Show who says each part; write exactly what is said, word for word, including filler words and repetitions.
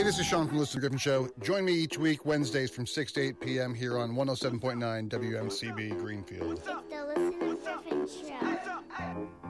Speaker 1: Hey, this is Sean from the Listen Griffin Show. Join me each week, Wednesdays from six to eight p.m. here on one oh seven point nine W M C B Greenfield.